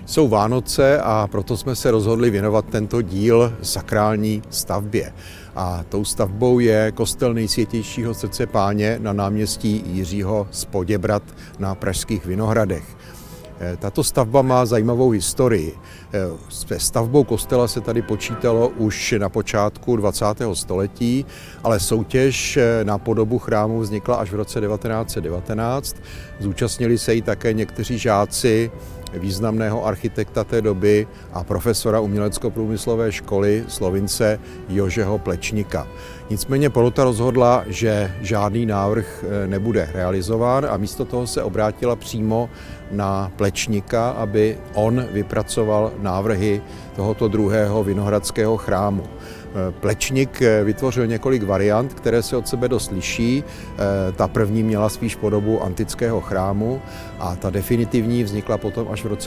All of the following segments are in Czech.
Jsou Vánoce a proto jsme se rozhodli věnovat tento díl sakrální stavbě. A tou stavbou je kostel Nejsvětějšího srdce Páně na náměstí Jiřího z Poděbrad na pražských Vinohradech. Tato stavba má zajímavou historii. Se stavbou kostela se tady počítalo už na počátku 20. století, ale soutěž na podobu chrámu vznikla až v roce 1919. Zúčastnili se jí také někteří žáci významného architekta té doby a profesora umělecko-průmyslové školy Slovince Jožeho Plečnika. Nicméně porota rozhodla, že žádný návrh nebude realizován a místo toho se obrátila přímo na Plečnika, aby on vypracoval návrhy tohoto druhého vinohradského chrámu. Plečnik vytvořil několik variant, které se od sebe dost liší. Ta první měla spíš podobu antického chrámu a ta definitivní vznikla potom až v roce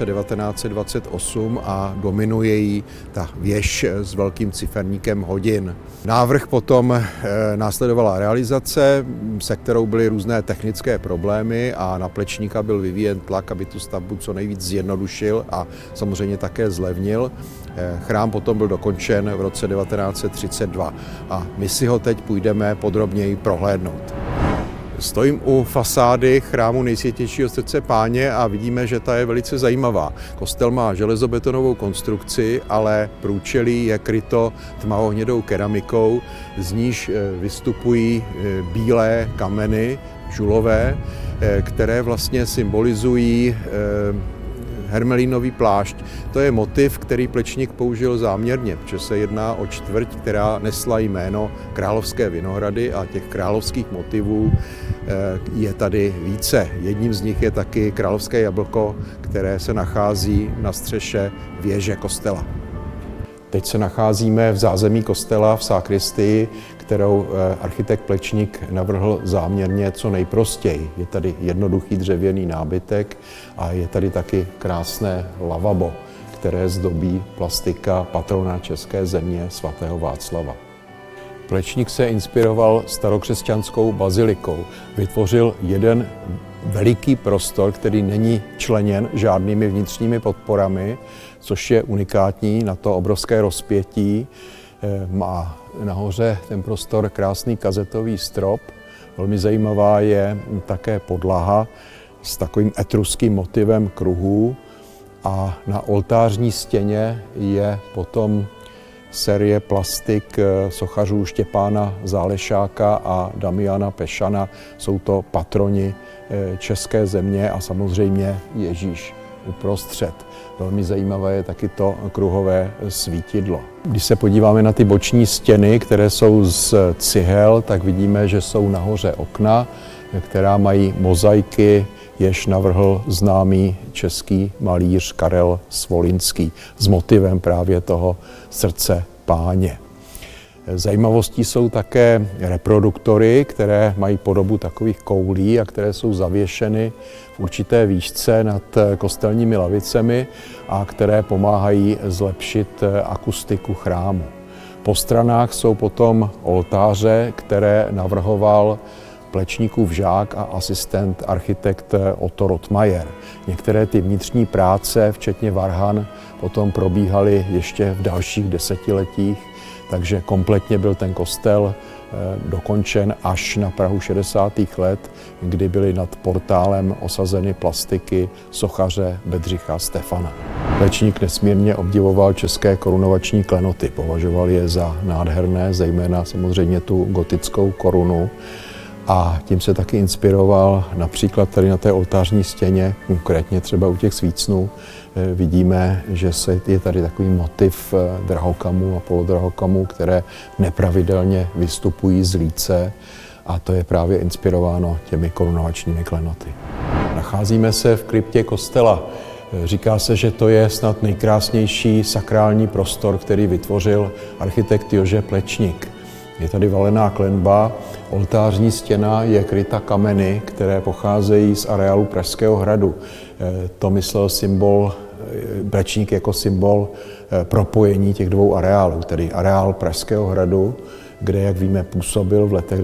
1928 a dominuje jí ta věž s velkým ciferníkem hodin. Návrh potom následovala realizace, se kterou byly různé technické problémy a na Plečníka byl vyvíjen tlak, aby tu stavbu co nejvíc zjednodušil a samozřejmě také zlevnil. Chrám potom byl dokončen v roce 1932 a my si ho teď půjdeme podrobněji prohlédnout. Stojím u fasády chrámu Nejsvětějšího srdce Páně a vidíme, že ta je velice zajímavá. Kostel má železobetonovou konstrukci, ale průčelí je kryto tmavohnědou keramikou, z níž vystupují bílé kameny, žulové, které vlastně symbolizují hermelínový plášť. To je motiv, který Plečník použil záměrně, protože se jedná o čtvrť, která nesla jméno Královské Vinohrady a těch královských motivů je tady více. Jedním z nich je taky královské jablko, které se nachází na střeše věže kostela. Teď se nacházíme v zázemí kostela v sakristii, kterou architekt Plečník navrhl záměrně co nejprostěji. Je tady jednoduchý dřevěný nábytek a je tady taky krásné lavabo, které zdobí plastika patrona české země svatého Václava. Plečník se inspiroval starokřesťanskou bazilikou. Vytvořil jeden veliký prostor, který není členěn žádnými vnitřními podporami, což je unikátní na to obrovské rozpětí. Má nahoře ten prostor krásný kazetový strop. Velmi zajímavá je také podlaha s takovým etruským motivem kruhů a na oltářní stěně je potom série plastik sochařů Štěpána Zálešáka a Damiana Pešana. Jsou to patroni české země a samozřejmě Ježíš uprostřed. Velmi zajímavé je taky to kruhové svítidlo. Když se podíváme na ty boční stěny, které jsou z cihel, tak vidíme, že jsou nahoře okna, která mají mozaiky, jež navrhl známý český malíř Karel Svolinský s motivem právě toho srdce Páně. Zajímavostí jsou také reproduktory, které mají podobu takových koulí a které jsou zavěšeny v určité výšce nad kostelními lavicemi a které pomáhají zlepšit akustiku chrámu. Po stranách jsou potom oltáře, které navrhoval Plečníkův žák a asistent architekt Otto Rottmayer. Některé ty vnitřní práce, včetně varhan, potom probíhaly ještě v dalších desetiletích, takže kompletně byl ten kostel dokončen až na prahu 60. let, kdy byly nad portálem osazeny plastiky sochaře Bedřicha Stefana. Plečník nesmírně obdivoval české korunovační klenoty, považoval je za nádherné, zejména samozřejmě tu gotickou korunu. A tím se taky inspiroval například tady na té oltářní stěně, konkrétně třeba u těch svícnů. Vidíme, že je tady takový motiv drahokamů a polodrahokamů, které nepravidelně vystupují z líce a to je právě inspirováno těmi korunovačními klenoty. Nacházíme se v kryptě kostela. Říká se, že to je snad nejkrásnější sakrální prostor, který vytvořil architekt Jože Plečník. Je tady valená klenba, oltářní stěna je kryta kameny, které pocházejí z areálu Pražského hradu. To myslel Plečník jako symbol propojení těch dvou areálů, tedy areál Pražského hradu, kde, jak víme, působil v letech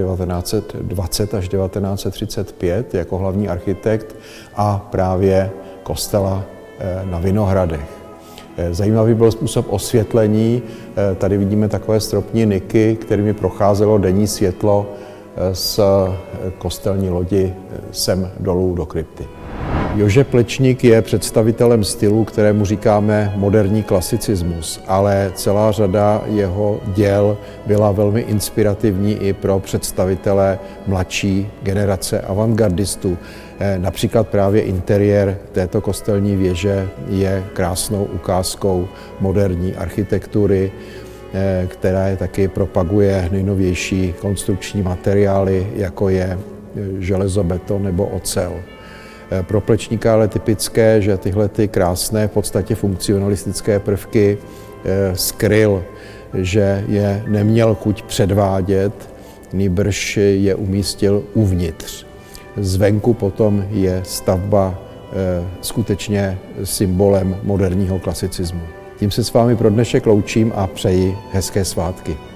1920 až 1935 jako hlavní architekt a právě kostela na vinohradech. Zajímavý byl způsob osvětlení. Tady vidíme takové stropní niky, kterými procházelo denní světlo z kostelní lodi sem dolů do krypty. Jože Plečnik je představitelem stylu, kterému říkáme moderní klasicismus, ale celá řada jeho děl byla velmi inspirativní i pro představitele mladší generace avantgardistů. Například právě interiér této kostelní věže je krásnou ukázkou moderní architektury, která je taky propaguje nejnovější konstrukční materiály, jako je železobeton nebo ocel. Pro Plečníka ale typické, že tyhle krásné, v podstatě funkcionalistické prvky skryl, že je neměl chuť předvádět, nýbrž je umístil uvnitř. Zvenku potom je stavba skutečně symbolem moderního klasicismu. Tím se s vámi pro dnešek loučím a přeji hezké svátky.